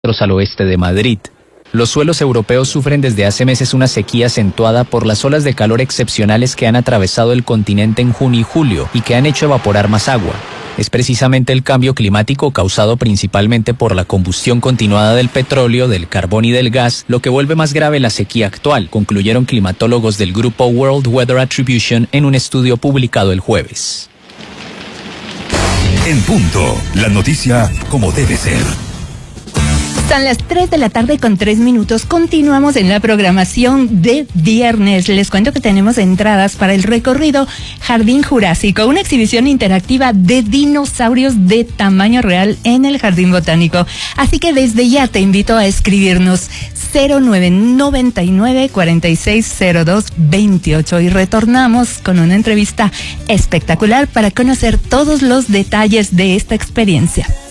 al oeste de Madrid. Los suelos europeos sufren desde hace meses una sequía acentuada por las olas de calor excepcionales que han atravesado el continente en junio y julio y que han hecho evaporar más agua. Es precisamente el cambio climático causado principalmente por la combustión continuada del petróleo, del carbón y del gas lo que vuelve más grave la sequía actual, concluyeron climatólogos del grupo World Weather Attribution en un estudio publicado el jueves. En punto, la noticia como debe ser. Son las 3 de la tarde con 3 minutos. Continuamos en la programación de viernes. Les cuento que tenemos entradas para el recorrido Jardín Jurásico, una exhibición interactiva de dinosaurios de tamaño real en el Jardín Botánico. Así que desde ya te invito a escribirnos 0999-460228 y retornamos con una entrevista espectacular para conocer todos los detalles de esta experiencia.